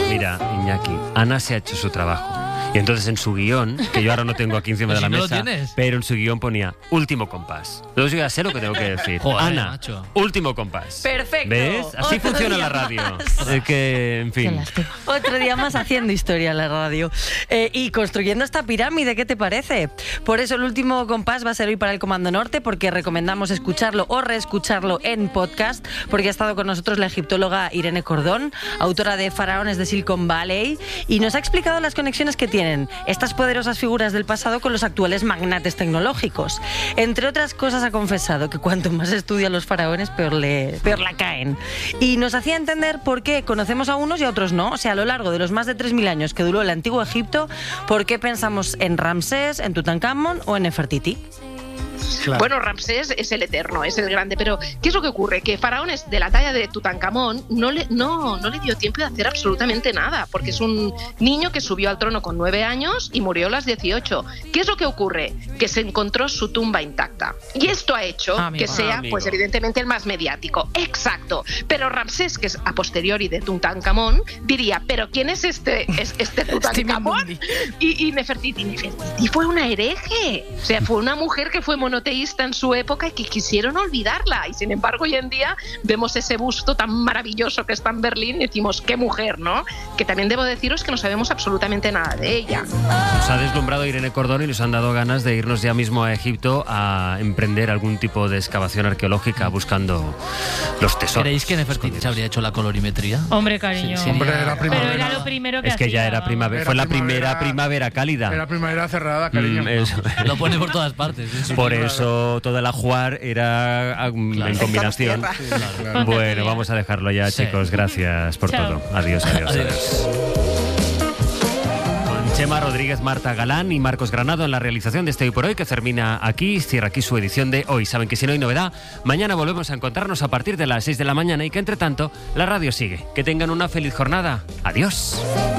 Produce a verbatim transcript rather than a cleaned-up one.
Mira, Iñaki, Ana se ha hecho su trabajo. Y entonces en su guión, que yo ahora no tengo aquí encima de la si no mesa, pero en su guión ponía último compás. Entonces yo ya sé lo que tengo que decir. Joder, Ana, macho. último compás. Perfecto. ¿Ves? Así Otro funciona día la radio. más. Es que, en fin. Otro día más haciendo historia en la radio. Eh, y construyendo esta pirámide, ¿qué te parece? Por eso el último compás va a servir para el Comando Norte, porque recomendamos escucharlo o reescucharlo en podcast, porque ha estado con nosotros la egiptóloga Irene Cordón, autora de Faraones de Silicon Valley, y nos ha explicado las conexiones que tienen estas poderosas figuras del pasado con los actuales magnates tecnológicos. Entre otras cosas ha confesado que cuanto más estudia a los faraones, peor, le, peor la caen. Y nos hacía entender por qué conocemos a unos y a otros no. O sea, a lo largo de los más de tres mil años que duró el antiguo Egipto, ¿por qué pensamos en Ramsés, en Tutankamón o en Nefertiti? Claro. Bueno, Ramsés es el eterno, es el grande, pero ¿qué es lo que ocurre? Que faraones de la talla de Tutankamón no le, no, no le dio tiempo de hacer absolutamente nada, porque es un niño que subió al trono con nueve años y murió a los dieciocho. ¿Qué es lo que ocurre? Que se encontró su tumba intacta. Y esto ha hecho Amigo. que sea, Amigo. pues evidentemente, el más mediático. Exacto. Pero Ramsés, que es a posteriori de Tutankamón, diría, ¿pero quién es este, es, este Tutankamón? Y, y Nefertiti, Nefertiti fue una hereje. O sea, fue una mujer que fue monoteísta en su época y que quisieron olvidarla, y sin embargo hoy en día vemos ese busto tan maravilloso que está en Berlín y decimos, qué mujer, ¿no? Que también debo deciros que no sabemos absolutamente nada de ella. Nos ha deslumbrado Irene Cordón y nos han dado ganas de irnos ya mismo a Egipto a emprender algún tipo de excavación arqueológica buscando los tesoros. ¿Creéis que Nefertiti se habría hecho la colorimetría? Hombre, cariño. Sí, sí, Hombre, era Pero primavera. era lo primero que Es que hacía, ya era vamos. primavera, Era fue la primavera- primera primavera cálida. Era primavera cerrada, cariño. Mm, eso. Lo pone por todas partes. ¿eh? Sí, Por sí. eso toda la Juar era ah, Claro. en combinación. Tierra. Sí, claro. Claro. Bueno, vamos a dejarlo ya, Sí. chicos. Gracias por Chao. todo. Adiós, adiós, adiós. Adiós. Con Chema Rodríguez, Marta Galán y Marcos Granado en la realización de este Hoy por Hoy, que termina aquí, cierra aquí su edición de hoy. Saben que si no hay novedad, mañana volvemos a encontrarnos a partir de las seis de la mañana y que, entre tanto, la radio sigue. Que tengan una feliz jornada. Adiós.